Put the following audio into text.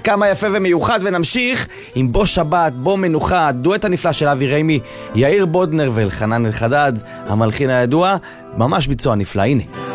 כמה יפה ומיוחד, ונמשיך עם בו שבת, בו מנוחה, דואט הנפלא של אבי ריימי, יאיר בודנר ואלחנן אלחדד, המלחין הידוע, ממש ביצוע נפלא, הנה.